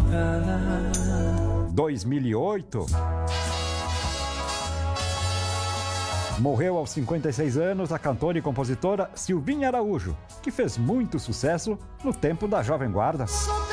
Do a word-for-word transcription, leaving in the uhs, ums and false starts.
dois mil e oito. Morreu aos cinquenta e seis anos a cantora e compositora Silvinha Araújo, que fez muito sucesso no tempo da Jovem Guarda.